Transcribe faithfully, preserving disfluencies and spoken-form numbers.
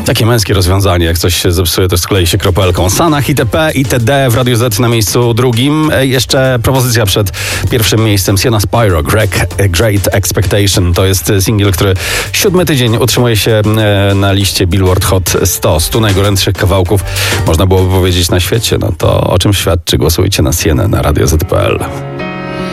Takie męskie rozwiązanie, jak coś się zepsuje, to sklei się kropelką. Sanach itp. itd. w Radiu Z na miejscu drugim. Jeszcze propozycja przed pierwszym miejscem. Sienna Spyro, Greg, Great Expectation. To jest singiel, który siódmy tydzień utrzymuje się na liście Billboard Hot sto. stu najgorętszych kawałków, można byłoby powiedzieć, na świecie. No to o czym świadczy? Głosujcie na Siennę na radio zet kropka pe el.